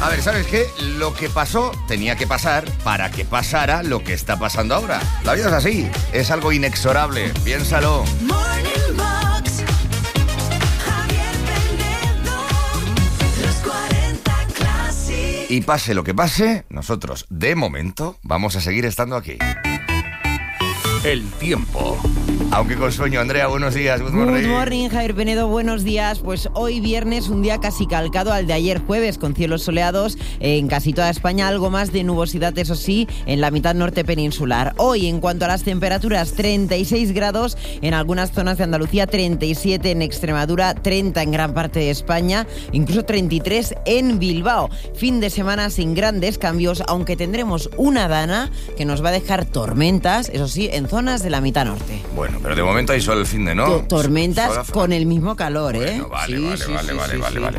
A ver, ¿sabes qué? Lo que pasó tenía que pasar para que pasara lo que está pasando ahora. La vida es así, es algo inexorable, piénsalo. Morning Box, Javier Penedo, los 40 Classic. Y pase lo que pase, nosotros, de momento, vamos a seguir estando aquí. El tiempo. Aunque con sueño, Andrea, buenos días. Good morning, Javier Penedo, buenos días. Pues hoy viernes, un día casi calcado al de ayer jueves, con cielos soleados en casi toda España, algo más de nubosidad, eso sí, en la mitad norte peninsular. Hoy, en cuanto a las temperaturas, 36 grados en algunas zonas de Andalucía, 37 en Extremadura, 30 en gran parte de España, incluso 33 en Bilbao. Fin de semana sin grandes cambios, aunque tendremos una dana que nos va a dejar tormentas, eso sí, en zonas de la mitad norte. Bueno, pero de momento hay sol el fin de, ¿no? Tormentas Sol, con el mismo calor, ¿eh? Bueno, vale, Sí, vale.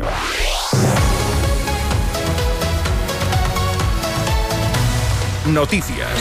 Noticias.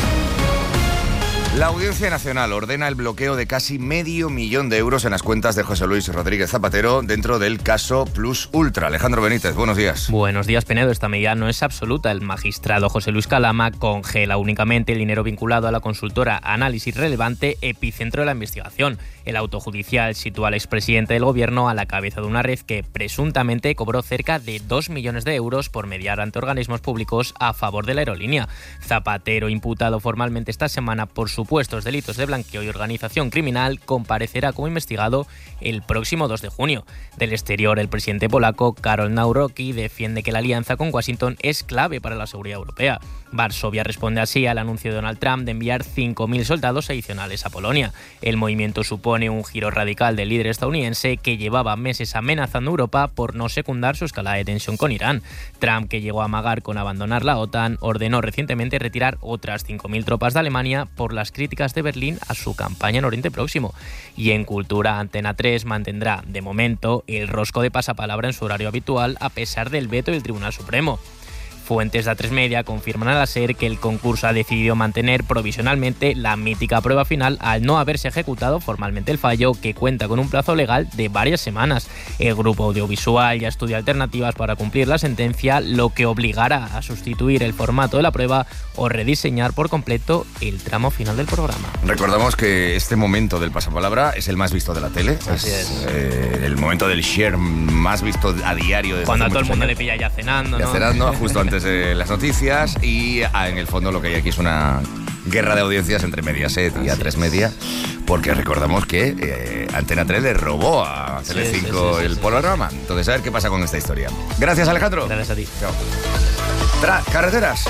La Audiencia Nacional ordena el bloqueo de casi 500 millones de euros en las cuentas de José Luis Rodríguez Zapatero dentro del caso Plus Ultra. Alejandro Benítez, buenos días. Buenos días, Penedo. Esta medida no es absoluta. El magistrado José Luis Calama congela únicamente el dinero vinculado a la consultora Análisis Relevante, epicentro de la investigación. El auto judicial sitúa al expresidente del gobierno a la cabeza de una red que presuntamente cobró cerca de 2 millones de euros por mediar ante organismos públicos a favor de la aerolínea. Zapatero, imputado formalmente esta semana por supuestos delitos de blanqueo y organización criminal, comparecerá como investigado el próximo 2 de junio. Del exterior, el presidente polaco Karol Nawrocki defiende que la alianza con Washington es clave para la seguridad europea. Varsovia responde así al anuncio de Donald Trump de enviar 5.000 soldados adicionales a Polonia. El movimiento supone un giro radical del líder estadounidense que llevaba meses amenazando a Europa por no secundar su escalada de tensión con Irán. Trump, que llegó a amagar con abandonar la OTAN, ordenó recientemente retirar otras 5.000 tropas de Alemania por las críticas de Berlín a su campaña en Oriente Próximo. Y en cultura, Antena 3 mantendrá, de momento, el rosco de pasapalabra en su horario habitual a pesar del veto del Tribunal Supremo. Fuentes de A3 Media confirman a la SER que el concurso ha decidido mantener provisionalmente la mítica prueba final al no haberse ejecutado formalmente el fallo, que cuenta con un plazo legal de varias semanas. El grupo audiovisual ya estudia alternativas para cumplir la sentencia, lo que obligará a sustituir el formato de la prueba o rediseñar por completo el tramo final del programa. Recordamos que este momento del pasapalabra es el más visto de la tele. Así es. El momento del share más visto a diario. Cuando a todo el mundo le pilla ya cenando, ¿no? Ya cenando, justo antes de las noticias, y en el fondo lo que hay aquí es una guerra de audiencias entre Mediaset y A3 Media, porque recordamos que Antena 3 le robó a Telecinco el programa. Entonces, a ver qué pasa con esta historia. Gracias, Alejandro. Gracias a ti. Chao. Carreteras.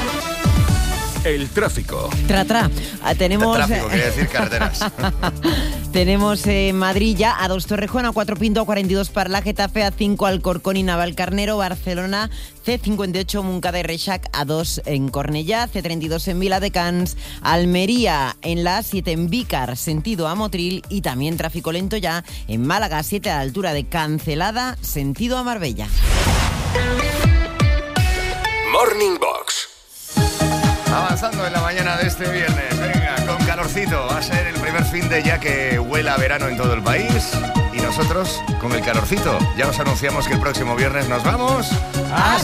El tráfico. Tenemos... Tráfico, quería decir carreteras. Tenemos Madrid ya, A2 Torrejón, A4 Pinto, A42 Parla, Getafe, A5 Alcorcón y Navalcarnero, Barcelona, C58 Montcada y Reixac, A2 en Cornellá, C32 en Viladecans, Almería en la A7 en Vícar, sentido a Motril, y también tráfico lento ya en Málaga, 7 a la altura de Cancelada, sentido a Marbella. Morning Box. Avanzando en la mañana de este viernes, venga, con calorcito. Va a ser el primer fin de ya que huela a verano en todo el país. Y nosotros, con el calorcito, ya os anunciamos que el próximo viernes nos vamos a